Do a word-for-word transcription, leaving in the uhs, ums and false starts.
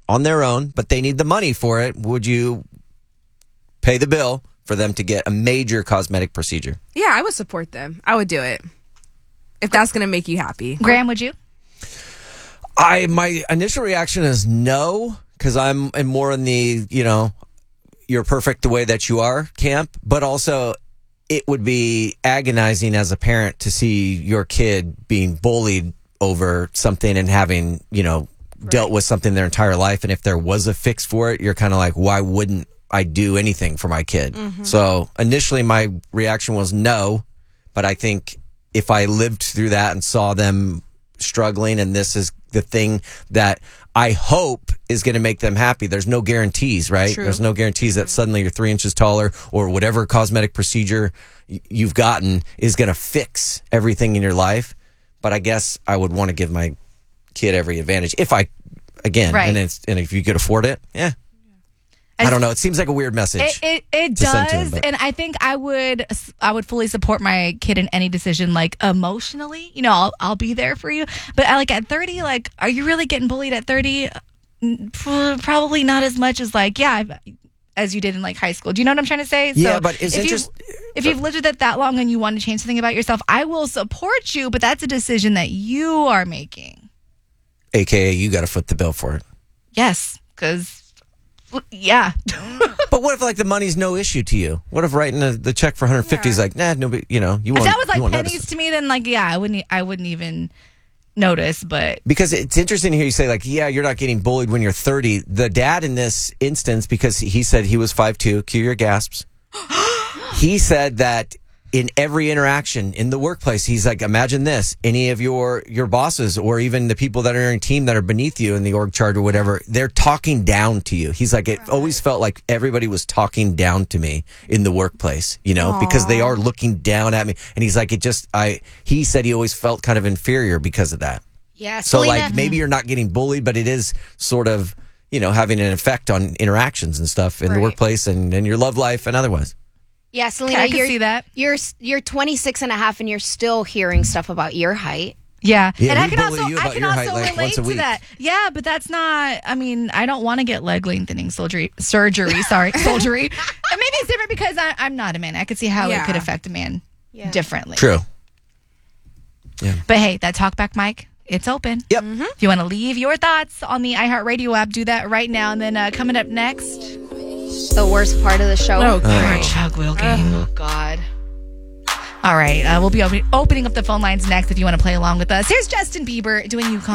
on their own, but they need the money for it. Would you pay the bill for them to get a major cosmetic procedure? Yeah, I would support them. I would do it if that's going to make you happy. Graham, would you? I my initial reaction is no, because I'm, I'm more in the, you know, you're perfect the way that you are camp, but also it would be agonizing as a parent to see your kid being bullied over something and having, you know, right. dealt with something their entire life. And if there was a fix for it, you're kind of like, why wouldn't I do anything for my kid? Mm-hmm. So initially my reaction was no, but I think if I lived through that and saw them struggling, and this is the thing that I hope is going to make them happy. There's no guarantees, right? True. There's no guarantees that suddenly you're three inches taller or whatever cosmetic procedure you've gotten is going to fix everything in your life. But I guess I would want to give my kid every advantage if I, again, right. and, it's, and if you could afford it, yeah. I don't know. It seems like a weird message. It it, it does, him, and I think I would I would fully support my kid in any decision, like emotionally. You know, I'll I'll be there for you. But I, like at thirty, like, are you really getting bullied at thirty? Probably not as much as like yeah, as you did in like high school. Do you know what I'm trying to say? Yeah, so but is if it you just if you've lived with it that long and you want to change something about yourself, I will support you. But that's a decision that you are making. A K A, you got to foot the bill for it. Yes, because. Yeah. But what if like the money's no issue to you? What if writing the, the check for one hundred fifty yeah. is like, nah, nobody, you know, you won't. If that was like pennies notice. To me, then like, yeah, I wouldn't, I wouldn't even notice, but. Because it's interesting to hear you say like, yeah, you're not getting bullied when you're thirty. The dad in this instance, because he said he was five two, cue your gasps. He said that in every interaction in the workplace, he's like, imagine this, any of your, your bosses or even the people that are in your team that are beneath you in the org chart or whatever, they're talking down to you. He's like, it right. always felt like everybody was talking down to me in the workplace, you know, Aww. Because they are looking down at me. And he's like, it just, I, he said he always felt kind of inferior because of that. Yeah. So Selena. like maybe you're not getting bullied, but it is sort of, you know, having an effect on interactions and stuff in right. the workplace and, and your love life and otherwise. Yeah, Selena, okay, I can you're, see that. You're you're twenty-six and a half and you're still hearing stuff about your height. Yeah, yeah and I can also you I can also like relate to that. Yeah, but that's not. I mean, I don't want to get leg lengthening surgery. Surgery, sorry, surgery. And maybe it's different because I, I'm not a man. I could see how yeah. it could affect a man yeah. differently. True. Yeah. But hey, that talkback mic, it's open. Yep. Mm-hmm. If you want to leave your thoughts on the iHeartRadio app, do that right now. And then uh, coming up next. The worst part of the show. Oh, God. Chug wheel game. Oh, God. All right. Uh, we'll be op- opening up the phone lines next if you want to play along with us. Here's Justin Bieber doing You Call